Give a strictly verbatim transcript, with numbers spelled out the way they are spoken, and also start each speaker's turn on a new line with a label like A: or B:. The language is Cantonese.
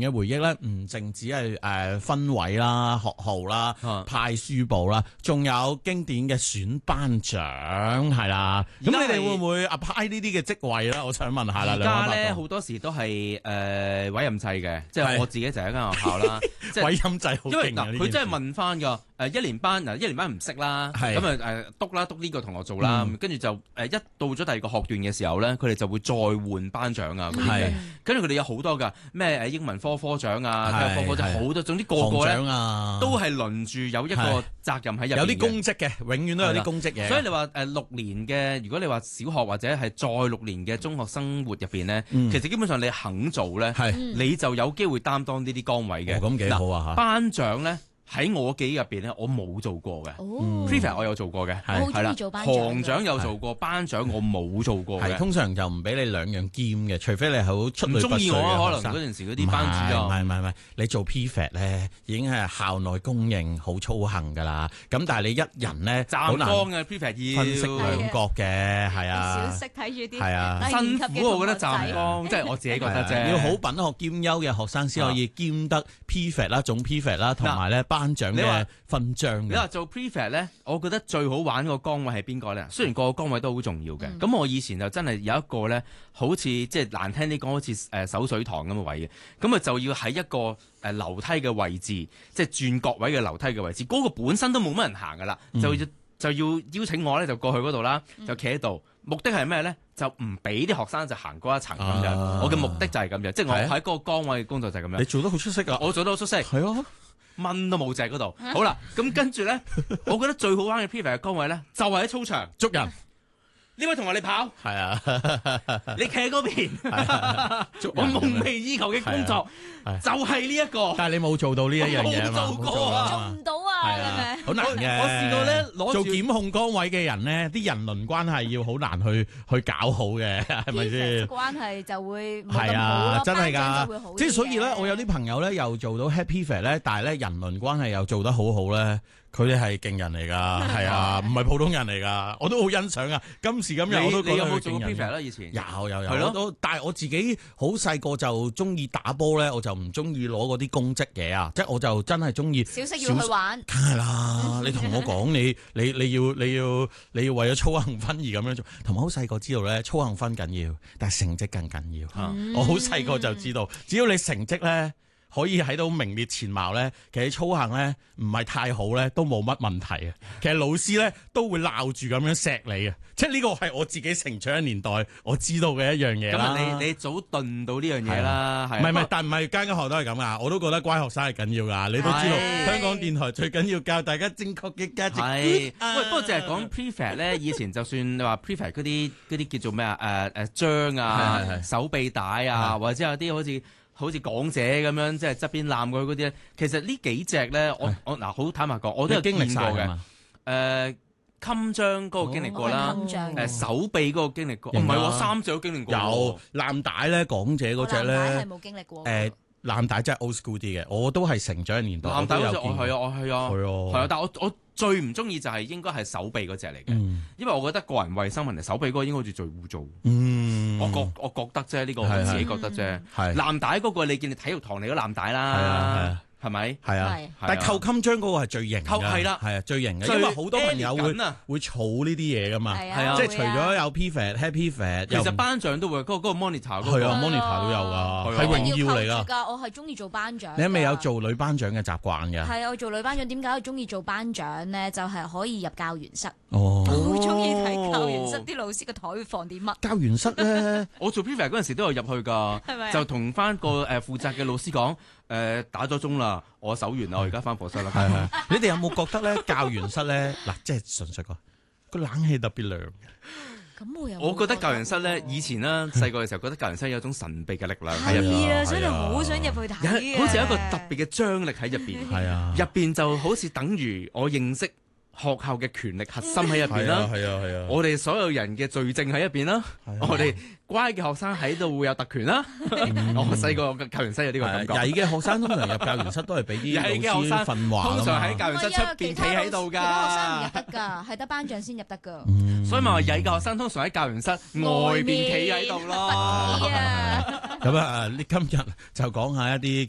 A: 嘅回憶咧，唔淨止係誒分位啦、學號啦、
B: 啊
A: 派書簿啦，仲有經典嘅選班長係啦。咁你
B: 而家係
A: 哋會唔會 apply 呢啲嘅職位咧？我想問下啦，
B: 而
A: 兩位
B: 家咧
A: 拍檔
B: 好多時都係誒、呃、委任制嘅，即係
A: 係
B: 我自己就係一間學校啦，即係
A: 委任制好
B: 因為嗱，
A: 勁啊！
B: 佢真係問翻㗎，誒一年班嗱一年班唔識啦，
A: 係
B: 咁啊誒督啦督呢個同學做啦，
A: 嗯
B: 跟住就誒一到咗第二個學段嘅時候咧，佢哋就會再換班長啊嗰啲嘅
A: 係，
B: 跟住佢哋有好多㗎，咩誒英文科科長啊，體育科科長
A: 係
B: 好多，總之個
A: 行
B: 個咧
A: 長啊，
B: 都係輪住有一個
A: 係
B: 責任喺入邊嘅
A: 有啲公職嘅，永遠都有啲公職嘅。
B: 所以你話誒六年嘅，如果你話小學或者係再六年嘅中學生活入邊咧，
A: 嗯
B: 其實基本上你肯做咧，
A: 係
B: 你就有機會擔當呢啲崗位嘅。
A: 哦咁幾好啊嚇！
B: 班長咧喺我記憶入邊咧，我冇做過嘅。
C: 哦
B: prefect 我有做過嘅，
A: 係
C: 我好中意
B: 係啦，
C: 做班長嘅
B: 行長有做過，班長我冇做過嘅。
A: 係通常就唔俾你兩樣兼嘅，除非你係好出
B: 唔
A: 類拔萃
B: 中意我啊，可
A: 嘅學生
B: 能嗰陣時嗰啲班主
A: 唔係
B: 任。
A: 唔係唔係，你做 P.F.A.T 咧已經係校內公認好操行㗎啦。咁但係你一人咧好難
B: 站崗嘅 prefect
A: 分析
B: 要
A: 兩角嘅，係
C: 小
A: 啊，
C: 息睇住啲
A: 係啊
C: 低
B: 辛
C: 年級嘅
B: 苦，我覺得
C: 同學仔
B: 站崗，即係我自己覺得啫。
A: 要好品學兼優嘅學生先可以兼得 P.F.A.T 啦、總 P.F.A.T 啦，同埋咧班長
B: 你話
A: 嘅勳章嘅。
B: 你話做 prefect 咧，我覺得最好玩個崗位係邊個咧？雖然個個崗位都好重要嘅，咁、
C: 嗯
B: 我以前就真係有一個咧，好似即係難聽啲講，好似誒守水塘咁嘅位嘅，咁啊就要喺一個誒樓梯嘅位置，即係轉角位嘅樓梯嘅位置，嗰、個本身都冇乜人行噶啦，就要就要邀請我咧就過去嗰度啦，就企喺度，目的係咩咧？就唔俾啲學生就行嗰一層咁樣。
A: 啊
B: 我嘅目的就係咁樣，即係我
A: 係啊
B: 喺嗰個崗位嘅工作就係咁樣。
A: 你做得好出色啊！
B: 我做得好出色。
A: 係啊，
B: 蚊都冇隻嗰度，好啦，咁跟住咧，我覺得最好玩嘅 prefect 嘅崗位咧，就係喺操場。
A: 捉人
B: 呢位同學你跑，
A: 係啊，
B: 你企喺嗰邊，
A: 捉
B: 我
A: 人
B: 夢寐以求嘅工作
A: 係啊
B: 就係呢一個。
A: 但係你冇做到呢一樣嘢啊嘛，
B: 我冇做過啊
A: 冇做啊
C: 做
A: 嘛
C: 唔到啊，
A: 係啊
C: 咁樣，
A: 好難嘅。
B: 我試過咧攞
A: 做
B: 住
A: 檢控崗位嘅人咧，啲人倫關係要好難去去搞好嘅，係咪先？
C: 關係就會冇
A: 係
C: 咁好咯，，
A: 啊真係
C: 班長就會好
A: 㗎。
C: 啲
A: 即係所以咧，
C: 嘅
A: 我有啲朋友咧又做到 Happy Fair 咧，但係咧人倫關係又做得好好咧，佢哋係勁人嚟㗎，係啊，唔係普通人嚟㗎，我都好欣賞啊。今時今日我都覺得
B: 你你有冇做過
A: 佢勁人
B: prefect 咧？以前
A: 有有有，
B: 係咯
A: 我都但係我自己好細個就中意打波咧，我就唔中意攞嗰啲公職嘢啊，即係我就真係中意
C: 小息要去玩，
A: 梗係啦，你同我講你你你要你要你要為咗操行分而咁樣做，同埋好細個知道咧，操行分緊要，但係成績更緊要。
B: 啊
A: 我好細個就知道，只要你成績咧可以喺度名列前茅咧，其實操行咧唔係太好咧都冇乜問題啊。其實老師咧都會鬧住咁樣錫你嘅，即係呢個係我自己成長嘅年代我知道嘅一樣嘢啦。
B: 咁啊，你你早頓到呢樣嘢啦，係
A: 唔係唔係，但唔係間間學都係咁噶，我都覺得乖學生係緊要噶。你都知道
B: 係
A: 香港電台最緊要教大家正確嘅價值
B: 係，
A: 觀啊。
B: 喂，不過淨係講 prefect 咧，以前就算你話 prefect 嗰啲嗰啲叫做咩啊？誒誒章啊
A: 係係，係
B: 手臂帶啊，
A: 係
B: 或者有啲好似好似港姐咁樣，即係側邊攬過去嗰啲咧。其實呢幾隻咧，我
A: 係
B: 我嗱好坦白講，我都有
A: 你經歷
B: 見過嘅。
A: 晒㗎嘛？
B: 誒，襟章嗰個經歷過啦，
C: 襟章
B: 誒手臂嗰個經歷過，唔
A: 型啊
B: 係喎，三隻都經歷過喎。
A: 有藍帶咧，港姐嗰只
C: 我男仔係
A: 咧，
C: 冇經歷過。
A: 誒藍帶真係 old school 啲嘅，我都係成長嘅年代，
B: 藍帶嗰隻我
A: 我都有見過
B: 係啊，我係啊，
A: 係啊，
B: 係啊，但係我我最唔中意就係應該係手臂嗰只嚟嘅，
A: 嗯
B: 因為我覺得個人衞生問題，手臂嗰個應該好似最污糟。
A: 嗯，
B: 我覺我覺得啫，呢個我
A: 係
B: 自己覺得啫。
A: 係
B: 藍帶嗰個你見你體育堂嚟嗰藍帶
A: 係啊係
B: 啦
A: 啊，
B: 係咪？
A: 係啊
C: 係，
A: 但係扣襟章嗰個係最型㗎，
B: 扣係啦
A: 係啊最型嘅，
B: 最
A: 因為好多朋友會
B: elegant 啊
A: 會儲呢啲嘢㗎嘛，
C: 係
B: 係啊
A: 即係除咗有 P.F.A.T、Happy Fair，
B: 其實班長都會嗰個嗰個 monitor 嗰個
A: 係啊，monitor 都有㗎，
B: 係啊
A: 係榮耀嚟㗎。
C: 㗎，我係中意做班長。
A: 你係咪有？做女班長嘅習慣㗎？
C: 係啊，我做女班長，點解我中意做班長咧？就係可以入教員室，
A: 哦
C: 我好中意睇教員室啲老師嘅台放啲乜。
A: 教員室咧，
B: 我做 prefect 嗰陣時都有入去㗎，
C: 係咪啊
B: 就同翻個誒負責嘅老師講誒打咗鐘啦，我手完啦，我而家翻課室啦。
A: 係係。你哋有冇覺得咧教員室咧嗱，即係純粹講個冷氣特別涼嘅？
C: 咁我又冇
B: 我覺得教員室咧，
C: 過
B: 以前啦細個嘅時候覺得教員室有種神秘嘅力量喺入邊，
C: 係啊，
A: 啊
C: 所以你
A: 係啊
C: 好想入去睇嘅
B: 有好似有一個特別嘅張力喺入邊。
A: 係啊
B: 入邊就好似等於我認識學校嘅權力核心喺入邊啦。
A: 係啊係啊
B: 我哋所有人嘅罪證喺入邊啦。
A: 係啊
B: 我哋乖嘅學生喺度會有特權啦。我細個嘅教員室有呢個感覺。
A: 曳嘅學生通常入教員室都係俾啲
B: 曳嘅
A: 老師
B: 學生
A: 訓話
B: 通常喺
A: 㗎嘛。
B: 教員室出邊企喺度
C: 其他學生唔入
B: 㗎。
C: 得㗎，係得班長先入得㗎。
A: 嗯
B: 所以咪話曳嘅學生通常喺教員室外邊企喺度咯。
C: 係啊。
A: 咁啊，你今日就講下一啲